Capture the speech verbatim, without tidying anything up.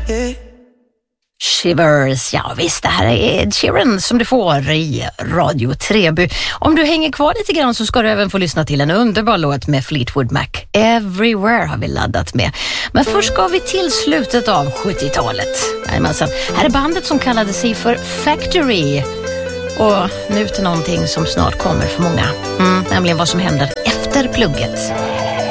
yeah. Shivers, ja visst, det här är Ed Sheeran som du får i Radio Treby. Om du hänger kvar lite grann så ska du även få lyssna till en underbar låt med Fleetwood Mac. Everywhere har vi laddat med. Men först ska vi till slutet av sjuttiotalet. Jajamensan. Här är bandet som kallade sig för Factory. Och nu till någonting som snart kommer för många. Mm, nämligen vad som händer efter plugget.